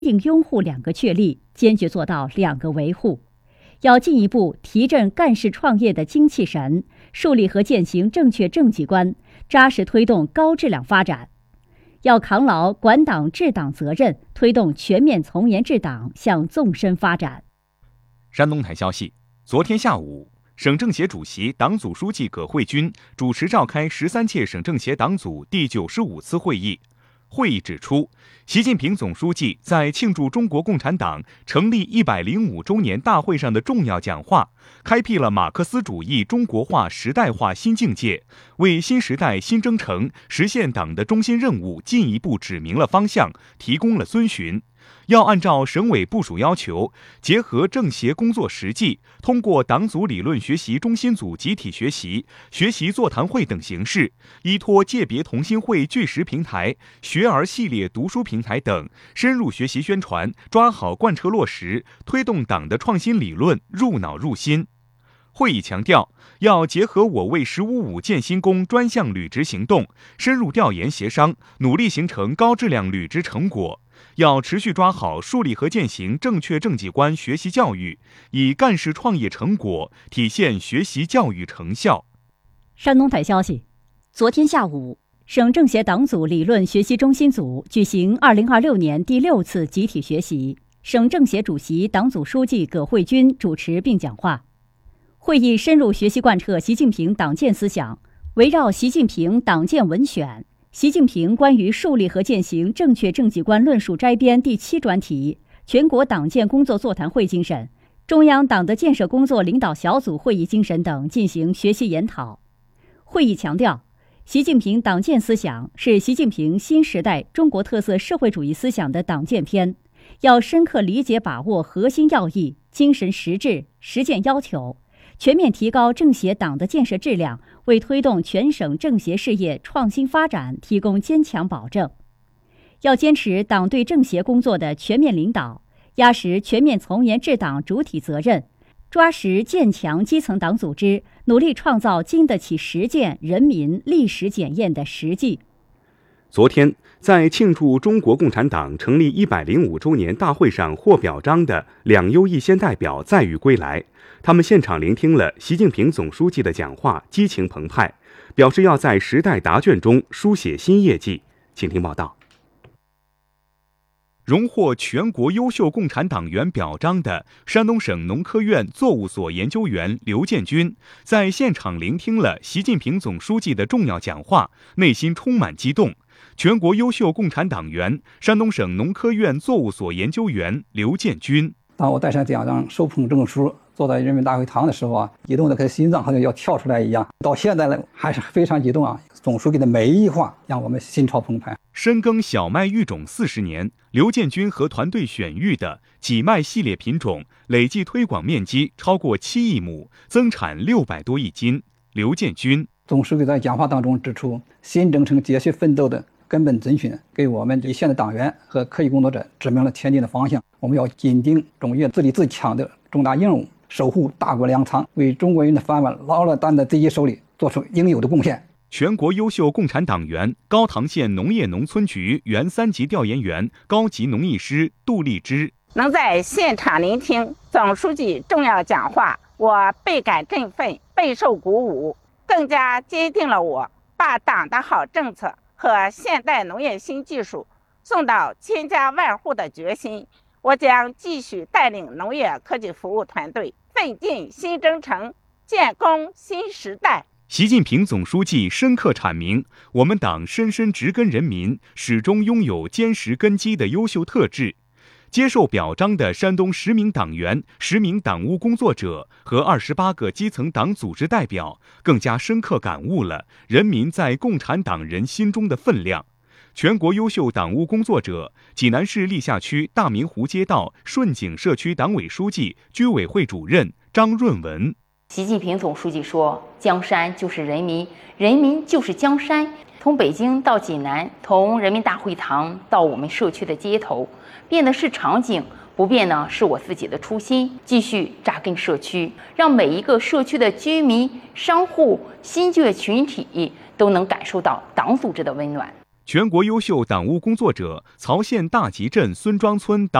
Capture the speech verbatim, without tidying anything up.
定拥护两个确立，坚决做到两个维护。要进一步提振干事创业的精气神，树立和践行正确政绩观，扎实推动高质量发展。要扛牢管党治党责任，推动全面从严治党向纵深发展。 山东台消息，昨天下午，省政协主席、党组书记葛慧军主持召开十三届省政协党组第九十五次会议。会议指出，习近平总书记在庆祝中国共产党成立一百零五周年大会上的重要讲话，开辟了马克思主义中国化时代化新境界，为新时代新征程实现党的中心任务进一步指明了方向，提供了遵循。要按照省委部署要求，结合政协工作实际，通过党组理论学习中心组集体学习、学习座谈会等形式，依托界别同心会聚识平台、学而系列读书平台等，深入学习宣传，抓好贯彻落实，推动党的创新理论入脑入心。会议强调，要结合我为“十五五”建新工专项履职行动，深入调研协商，努力形成高质量履职成果。要持续抓好树立和践行正确政绩观学习教育，以干事创业成果体现学习教育成效。 山东台消息，昨天下午，省政协党组理论学习中心组举行二零二六年第六次集体学习，省政协主席、党组书记葛慧军主持并讲话。会议深入学习贯彻习近平党建思想，围绕习近平党建文选、习近平关于树立和践行正确政绩观论述摘编第七专题、全国党建工作座谈会精神、中央党的建设工作领导小组会议精神等进行学习研讨。会议强调，习近平党建思想是习近平新时代中国特色社会主义思想的党建篇，要深刻理解把握核心要义、精神实质、实践要求，全面提高政协党的建设质量，为推动全省政协事业创新发展提供坚强保证。要坚持党对政协工作的全面领导，压实全面从严治党主体责任，抓实建强基层党组织，努力创造经得起实践人民历史检验的实际。 昨天，在庆祝中国共产党成立一百零五周年大会上获表彰的两优一先代表载誉归来，他们现场聆听了习近平总书记的讲话，激情澎湃，表示要在时代答卷中书写新业绩。请听报道。 荣获全国优秀共产党员表彰的山东省农科院作物所研究员刘建军，在现场聆听了习近平总书记的重要讲话，内心充满激动。全国优秀共产党员、山东省农科院作物所研究员刘建军： 当我带上奖章、手捧证书，坐在人民大会堂的时候啊，激动的跟心脏好像要跳出来一样。到现在呢，还是非常激动啊！总书记的每一句话让我们心潮澎湃。 深耕小麦育种四十年，刘建军和团队选育的己麦系列品种累计推广面积超过七亿亩，增产六百多亿斤。刘建军总书记在讲话当中指出，新征程继续奋斗的根本遵循，给我们一线的党员和科级工作者指明了前进的方向。我们要紧盯中越自立自强的重大任务，守护大国粮仓，为中国人的饭碗牢牢担在自己手里，做出应有的贡献。 全国优秀共产党员、高唐县农业农村局原三级调研员、高级农艺师杜丽芝： 能在现场聆听总书记重要讲话，我倍感振奋，备受鼓舞，更加坚定了我把党的好政策和现代农业新技术送到千家万户的决心。我将继续带领农业科技服务团队奋进新征程，建功新时代。 习近平总书记深刻阐明，我们党深深植根人民，始终拥有坚实根基的优秀特质。接受表彰的山东十名党员、十名党务工作者和二十八个基层党组织代表，更加深刻感悟了人民在共产党人心中的分量。全国优秀党务工作者，济南市历下区大明湖街道顺景社区党委书记、居委会主任张润文。 习近平总书记说，江山就是人民，人民就是江山。从北京到济南，从人民大会堂到我们社区的街头，变的是场景，不变呢是我自己的初心。继续扎根社区，让每一个社区的居民、商户、新旧群体都能感受到党组织的温暖。 全国优秀党务工作者曹县大集镇孙庄村党